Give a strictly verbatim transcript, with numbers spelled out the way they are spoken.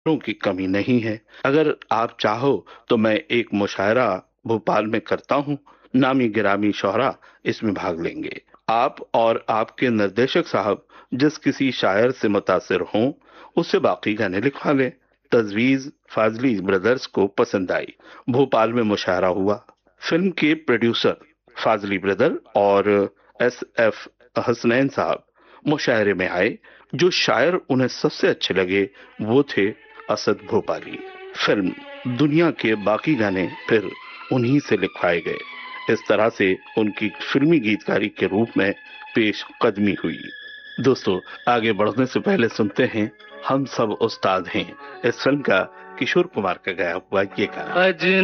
ों की कमी नहीं है। अगर आप चाहो तो मैं एक मुशायरा भोपाल में करता हूँ। नामी गिरामी शोहरा इसमें भाग लेंगे। आप और आपके निर्देशक साहब जिस किसी शायर से मुतासिर हों उससे बाकी गाने लिखवा लें। तजवीज फाजली ब्रदर्स को पसंद आई। भोपाल में मुशायरा हुआ। फिल्म के प्रोड्यूसर फाजली ब्रदर और एस एफ हसनैन साहब मुशायरे में आए। जो शायर उन्हें सबसे अच्छे लगे वो थे असद भोपाली। फिल्म दुनिया के बाकी गाने फिर उन्हीं से लिखवाए गए। इस तरह से उनकी फिल्मी गीतकारी के रूप में पेश कदमी हुई। दोस्तों, आगे बढ़ने से पहले सुनते हैं हम सब उस्ताद हैं इस फिल्म का किशोर कुमार का गाया हुआ ये गाना।